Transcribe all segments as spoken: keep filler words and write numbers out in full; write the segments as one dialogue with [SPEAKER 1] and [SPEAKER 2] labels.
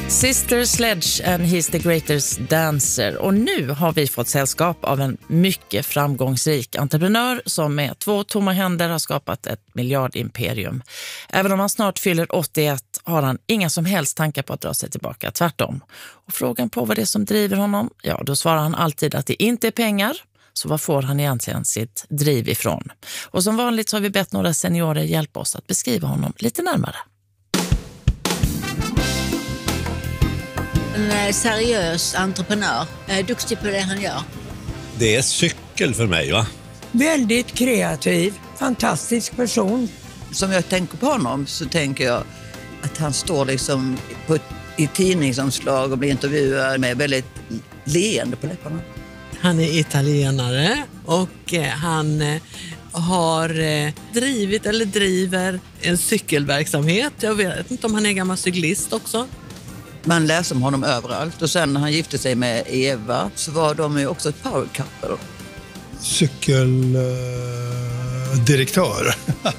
[SPEAKER 1] Sister Sledge and He's the Greatest Dancer. Och nu har vi fått sällskap av en mycket framgångsrik entreprenör som med två tomma händer har skapat ett miljardimperium. Även om han snart fyller åttioett har han inga som helst tankar på att dra sig tillbaka, tvärtom. Och frågan på vad det är som driver honom, ja då svarar han alltid att det inte är pengar. Så vad får han egentligen sitt driv ifrån? Och som vanligt så har vi bett några seniorer hjälpa oss att beskriva honom lite närmare.
[SPEAKER 2] En seriös entreprenör, duktig på det han gör.
[SPEAKER 3] Det är cykel för mig, va?
[SPEAKER 4] Väldigt kreativ, fantastisk person.
[SPEAKER 5] Som jag tänker på honom så tänker jag att han står liksom på, i tidningsomslag och blir intervjuad med väldigt leende på läpparna.
[SPEAKER 6] Han är italienare och han har drivit eller driver en cykelverksamhet. Jag vet inte om han är gammal cyklist också.
[SPEAKER 5] Man läser om honom överallt och sen när han gifte sig med Eva så var de ju också ett power couple.
[SPEAKER 7] Cykeldirektör.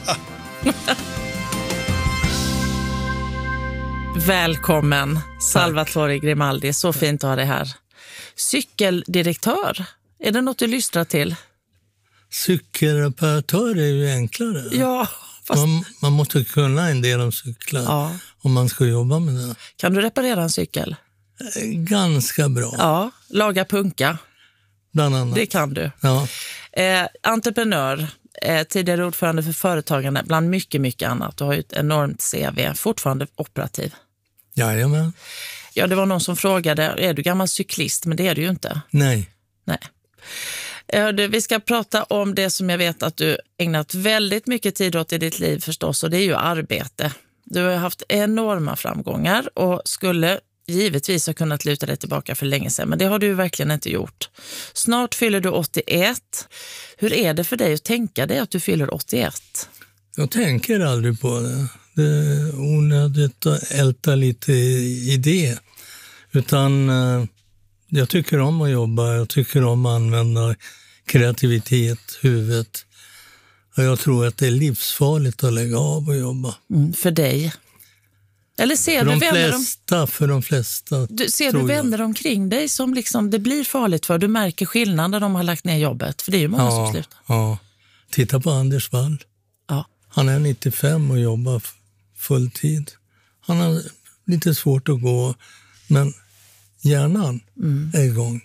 [SPEAKER 1] Välkommen Salvatore Grimaldi, så fint att ha dig här. Cykeldirektör, är det något du lyssnar till?
[SPEAKER 8] Cykelreparatör är ju enklare.
[SPEAKER 1] Ja, fast...
[SPEAKER 8] man, man måste kunna en del om cyklar ja. Om man ska jobba med det.
[SPEAKER 1] Kan du reparera en cykel?
[SPEAKER 8] Ganska bra.
[SPEAKER 1] Ja, laga punka.
[SPEAKER 8] Bland annat.
[SPEAKER 1] Det kan du.
[SPEAKER 8] Ja.
[SPEAKER 1] Eh, entreprenör, eh, tidigare ordförande för företagande, bland mycket, mycket annat. Du har ju ett enormt C V, fortfarande operativ.
[SPEAKER 8] Jajamän.
[SPEAKER 1] Ja, det var någon som frågade, är du gammal cyklist? Men det är du ju inte.
[SPEAKER 8] Nej.
[SPEAKER 1] Nej. Vi ska prata om det som jag vet att du ägnat väldigt mycket tid åt i ditt liv förstås, och det är ju arbete. Du har haft enorma framgångar och skulle givetvis ha kunnat luta dig tillbaka för länge sedan, men det har du verkligen inte gjort. Snart fyller du åttioett. Hur är det för dig att tänka dig att du fyller åttioett?
[SPEAKER 8] Jag tänker aldrig på det. Det är onödigt att älta lite i det. Utan jag tycker om att jobba, jag tycker om att använda kreativitet, huvudet. Och jag tror att det är livsfarligt att lägga av och jobba.
[SPEAKER 1] Mm, för dig? Eller ser
[SPEAKER 8] för
[SPEAKER 1] du
[SPEAKER 8] de
[SPEAKER 1] vänner
[SPEAKER 8] flesta, om... för de flesta.
[SPEAKER 1] Du, ser du vänner jag. omkring dig som liksom, det blir farligt för? Du märker skillnad när de har lagt ner jobbet. För det är ju många
[SPEAKER 8] ja,
[SPEAKER 1] som slutar.
[SPEAKER 8] Ja, titta på Anders Wall.
[SPEAKER 1] Ja.
[SPEAKER 8] Han är nittiofem och jobbar fulltid. Han har lite svårt att gå, men hjärnan mm. är igång.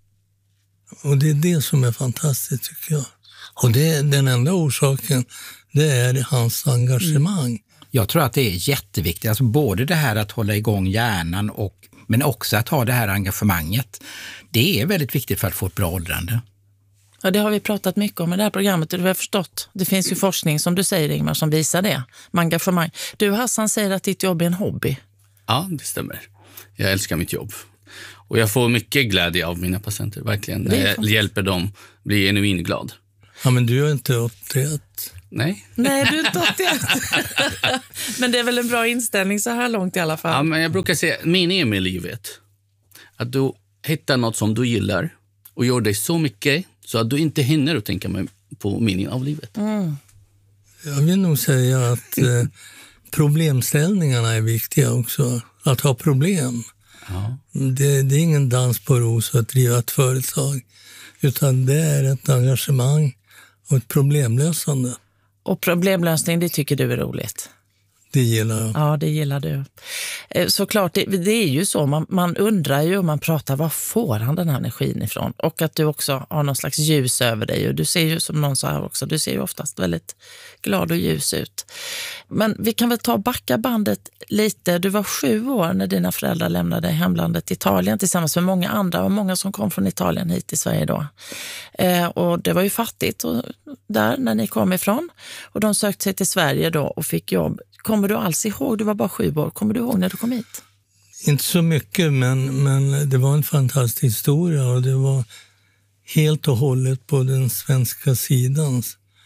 [SPEAKER 8] Och det är det som är fantastiskt tycker jag. Och det är den enda orsaken, det är hans engagemang. Mm.
[SPEAKER 9] Jag tror att det är jätteviktigt, alltså både det här att hålla igång hjärnan och, men också att ha det här engagemanget. Det är väldigt viktigt för att få ett bra åldrande.
[SPEAKER 1] Ja, det har vi pratat mycket om i det här programmet och du har förstått. Det finns ju forskning som du säger, Ingmar, som visar det. Med engagemang. Du, Hassan, säger att ditt jobb är en hobby.
[SPEAKER 10] Ja, det stämmer. Jag älskar mitt jobb. Och jag får mycket glädje av mina patienter, verkligen. När jag hjälper dem bli genuint glad.
[SPEAKER 8] Ja, men du är inte åttioett.
[SPEAKER 10] Nej.
[SPEAKER 1] Nej, du är inte åttioett. Men det är väl en bra inställning så här långt i alla fall.
[SPEAKER 10] Ja, men jag brukar säga, meningen med livet. Att du hittar något som du gillar och gör dig så mycket så att du inte hinner att tänka på meningen av livet.
[SPEAKER 1] Mm.
[SPEAKER 8] Jag vill nog säga att eh, problemställningarna är viktiga också. Att ha problem.
[SPEAKER 10] Ja.
[SPEAKER 8] Det, det är ingen dans på ros att driva ett företag. Utan det är ett engagemang och ett problemlösande.
[SPEAKER 1] Och problemlösning, det tycker du är roligt?
[SPEAKER 8] Det gillar jag.
[SPEAKER 1] Ja, det gillar du. Såklart, det, det är ju så. Man, man undrar ju och man pratar, var får han den här energin ifrån? Och att du också har någon slags ljus över dig. Och du ser ju, som någon sa här också, du ser ju oftast väldigt glad och ljus ut. Men vi kan väl ta backa bandet lite. Du var sju år när dina föräldrar lämnade hemlandet Italien tillsammans med många andra. Och många som kom från Italien hit till Sverige då. Eh, och det var ju fattigt och, där när ni kom ifrån. Och de sökte sig till Sverige då och fick jobb. Kommer du alls ihåg, du var bara sju år, kommer du ihåg när du kom hit?
[SPEAKER 8] Inte så mycket, men, men det var en fantastisk historia och det var helt och hållet på den svenska sidan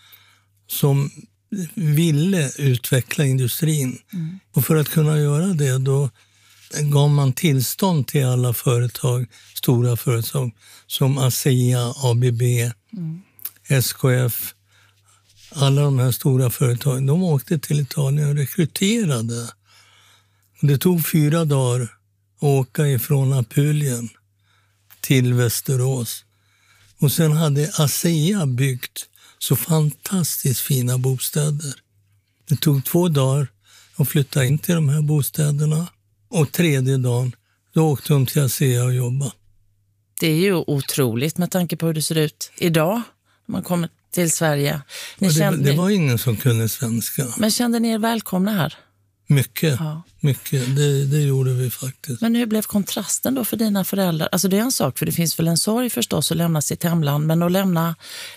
[SPEAKER 8] som ville utveckla industrin.
[SPEAKER 1] Mm.
[SPEAKER 8] Och för att kunna göra det då gav man tillstånd till alla företag, stora företag som ASEA, A B B,
[SPEAKER 1] mm.
[SPEAKER 8] S K F. Alla de här stora företagen, de åkte till Italien och rekryterade. Det tog fyra dagar åka ifrån Apulien till Västerås. Och sen hade ASEA byggt så fantastiskt fina bostäder. Det tog två dagar att flytta in till de här bostäderna. Och tredje dagen, då åkte de till ASEA och jobba.
[SPEAKER 1] Det är ju otroligt med tanke på hur det ser ut idag när man kommer till Sverige. Ni
[SPEAKER 8] det,
[SPEAKER 1] kände,
[SPEAKER 8] det var ingen som kunde svenska.
[SPEAKER 1] Men kände ni er välkomna här?
[SPEAKER 8] Mycket,
[SPEAKER 1] ja.
[SPEAKER 8] mycket. Det, det gjorde vi faktiskt.
[SPEAKER 1] Men hur blev kontrasten då för dina föräldrar? Alltså det är en sak, för det finns väl en sorg förstås att lämna sitt hemland, men att lämna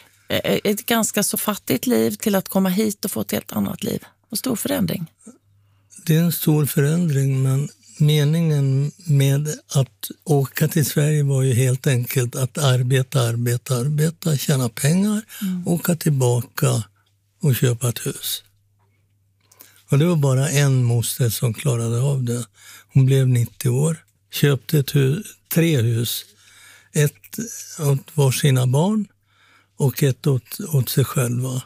[SPEAKER 1] ett ganska så fattigt liv till att komma hit och få ett helt annat liv. Och stor förändring.
[SPEAKER 8] Det är en stor förändring, men meningen med att åka till Sverige var ju helt enkelt att arbeta, arbeta, arbeta, tjäna pengar, mm. åka tillbaka och köpa ett hus. Och det var bara en moster som klarade av det. Hon blev nittio år, köpte ett hus, tre hus. Ett åt var sina barn och ett åt, åt sig själva.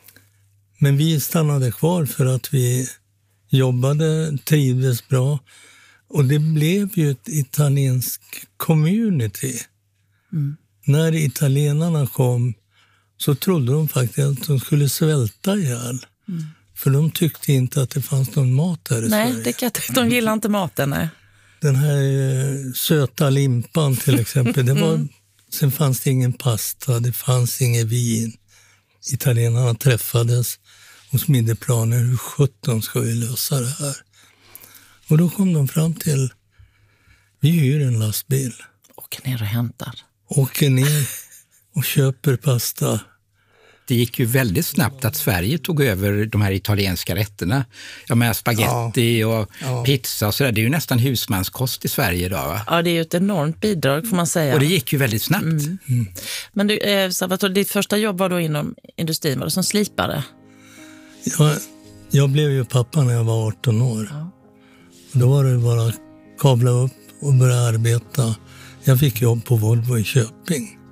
[SPEAKER 8] Men vi stannade kvar för att vi jobbade, trivdes bra. Och det blev ju ett italiensk community. Mm. När italienarna kom så trodde de faktiskt att de skulle svälta ihjäl. Mm. För de tyckte inte att det fanns någon mat här i
[SPEAKER 1] nej,
[SPEAKER 8] Sverige.
[SPEAKER 1] Det kan, de gillar inte maten, nej.
[SPEAKER 8] Den här eh, söta limpan till exempel. Det var, mm. Sen fanns det ingen pasta, det fanns ingen vin. Italienarna träffades och smidde planer. Hur sjutton ska vi lösa det här? Och då kom de fram till, vi hyr en lastbil.
[SPEAKER 1] Åker ner och hämtar.
[SPEAKER 8] Åker ner och köper pasta.
[SPEAKER 9] Det gick ju väldigt snabbt att Sverige tog över de här italienska rätterna. Jag menar spaghetti ja. och ja. pizza och sådär. Det är ju nästan husmanskost i Sverige idag, va?
[SPEAKER 1] Ja, det är ju ett enormt bidrag får man säga.
[SPEAKER 9] Och det gick ju väldigt snabbt. Mm.
[SPEAKER 8] Mm.
[SPEAKER 1] Men du, eh, Salvatore, ditt första jobb var då inom industrin, var det som slipare?
[SPEAKER 8] Ja, jag blev ju pappa när jag var arton år. Ja. Då var det bara att kabla upp och börja arbeta. Jag fick jobb på Volvo i Köping.